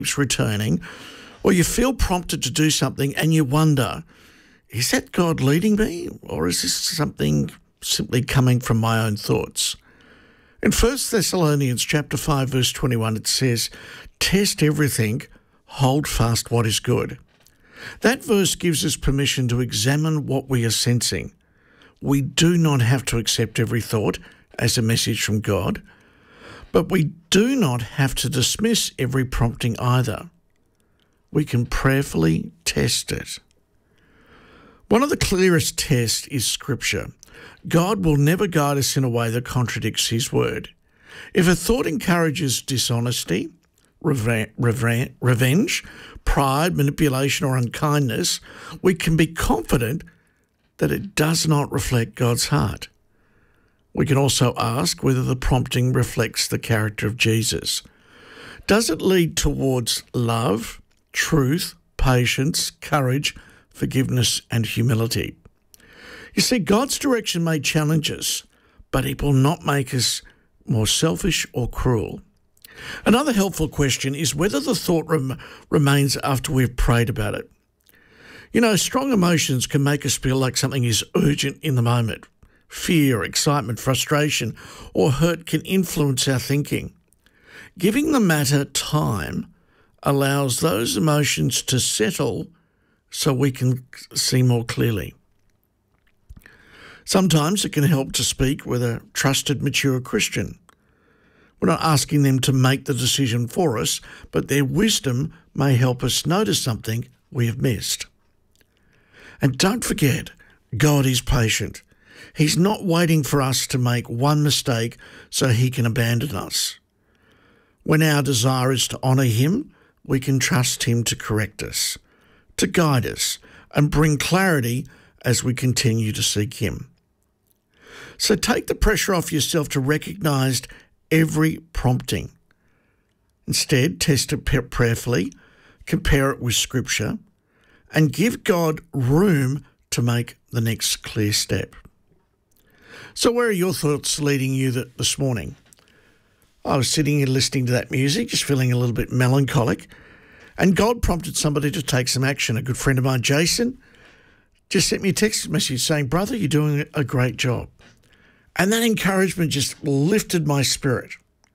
keeps returning, or you feel prompted to do something and you wonder, is that God leading me, or is this something simply coming from my own thoughts? In 1 Thessalonians chapter 5, verse 21, it says, "Test everything, hold fast what is good." That verse gives us permission to examine what we are sensing. We do not have to accept every thought as a message from God, but we do not have to dismiss every prompting either. We can prayerfully test it. One of the clearest tests is Scripture. God will never guide us in a way that contradicts His word. If a thought encourages dishonesty, revenge, pride, manipulation, or unkindness, we can be confident that it does not reflect God's heart. We can also ask whether the prompting reflects the character of Jesus. Does it lead towards love, truth, patience, courage, forgiveness, and humility? You see, God's direction may challenge us, but it will not make us more selfish or cruel. Another helpful question is whether the thought remains after we've prayed about it. You know, strong emotions can make us feel like something is urgent in the moment. Fear, excitement, frustration, or hurt can influence our thinking. Giving the matter time allows those emotions to settle so we can see more clearly. Sometimes it can help to speak with a trusted, mature Christian. We're not asking them to make the decision for us, but their wisdom may help us notice something we have missed. And don't forget, God is patient. He's not waiting for us to make one mistake so He can abandon us. When our desire is to honour Him, we can trust Him to correct us, to guide us, and bring clarity as we continue to seek Him. So take the pressure off yourself to recognise every prompting. Instead, test it prayerfully, compare it with Scripture, and give God room to make the next clear step. So where are your thoughts leading you this morning? I was sitting here listening to that music, just feeling a little bit melancholic, and God prompted somebody to take some action. A good friend of mine, Jason, just sent me a text message saying, "Brother, you're doing a great job." And that encouragement just lifted my spirit.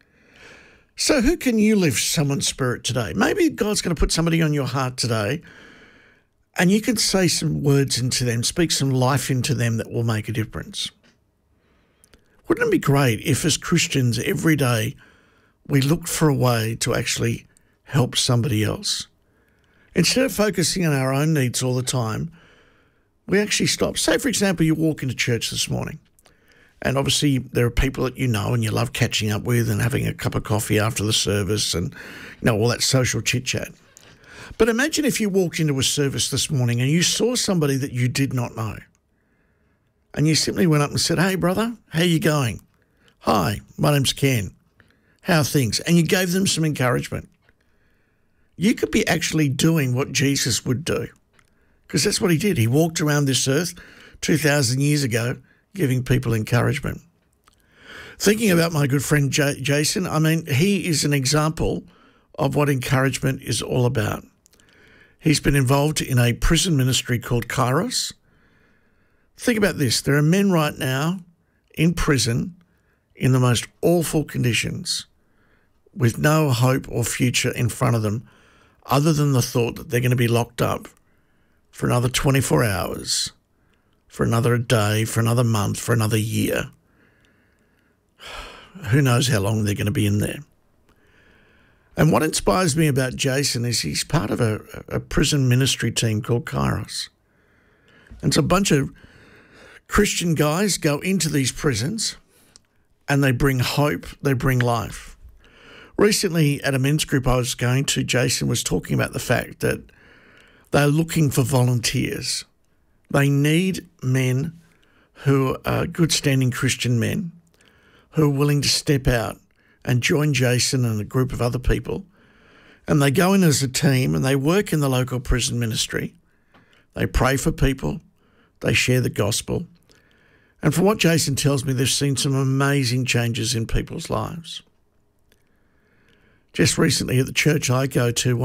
So who can you lift someone's spirit today? Maybe God's going to put somebody on your heart today, and you can say some words into them, speak some life into them that will make a difference. Wouldn't it be great if as Christians every day we looked for a way to actually help somebody else? Instead of focusing on our own needs all the time, we actually stop. Say, for example, you walk into church this morning, and obviously there are people that you know and you love catching up with and having a cup of coffee after the service and, all that social chit-chat. But imagine if you walked into a service this morning and you saw somebody that you did not know. And you simply went up and said, "Hey, brother, how you going? Hi, my name's Ken. How are things?" And you gave them some encouragement. You could be actually doing what Jesus would do, because that's what He did. He walked around this earth 2,000 years ago giving people encouragement. Thinking about my good friend Jason, he is an example of what encouragement is all about. He's been involved in a prison ministry called Kairos. Think about this. There are men right now in prison in the most awful conditions with no hope or future in front of them other than the thought that they're going to be locked up for another 24 hours, for another day, for another month, for another year. Who knows how long they're going to be in there. And what inspires me about Jason is he's part of a prison ministry team called Kairos. And it's a bunch of Christian guys go into these prisons and they bring hope, they bring life. Recently at a men's group I was going to, Jason was talking about the fact that they're looking for volunteers. They need men who are good standing Christian men who are willing to step out and join Jason and a group of other people. And they go in as a team and they work in the local prison ministry. They pray for people. They share the gospel. And from what Jason tells me, they've seen some amazing changes in people's lives. Just recently at the church I go to,